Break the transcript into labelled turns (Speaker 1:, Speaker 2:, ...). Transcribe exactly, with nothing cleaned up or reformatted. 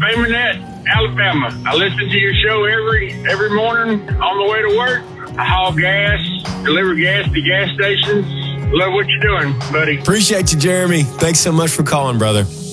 Speaker 1: Bay Minette, Alabama. I listen to your show every every morning on the way to work. I haul gas, deliver gas to gas stations. Love what you're doing, buddy.
Speaker 2: Appreciate you, Jeremy. Thanks so much for calling, brother.